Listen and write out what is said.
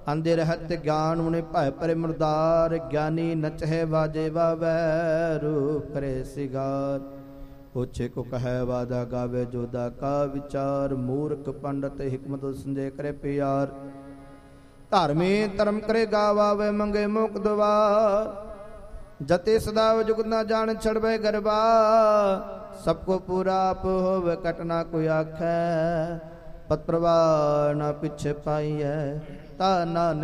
ਅੰਦੇ ਰਹਿਤ ਗਿਆਨ ਮੁਨੇ ਭੈ ਪਰੇ ਮੁਰਦਾਰ। ਗਿਆਨੀ ਨਚਹਿ ਬਾਜੇ ਬਾਵੈ ਰੂਪ ਕਰੇ ਸਿਗਾਰ। ਪੁੱਛੇ ਕੋ ਕਹੈ ਵਾਦਾ ਗਾਵੇ ਜੋਦਾ ਕਾ ਵਿਚਾਰ। ਮੂਰਖ ਪੰਡਤ ਹਿਕਮਤ ਸੰਜੇ ਕਰੇ ਪਿਆਰ। ਧਰਮੀ ਧਰਮ ਕਰੇ ਗਾਵਾਵੇ ਮੰਗੇ ਮੁਕ ਦਵਾਰ। ਜਤੇ ਸਦਾ ਜੁਗਤ ਨਾ ਜਾਣ ਛੜਵੇ ਗਰਬਾ। ਸਭ ਕੋ ਪੂਰਾ ਆਪ ਹੋਵੇ ਕਟਨਾ ਕੋਈ ਆਖੈ। ਪਤ ਪ੍ਰਵਾਹ ਨਾ ਪਿਛੇ ਪਾਈਐ ਤਾ ਨਾਨਕ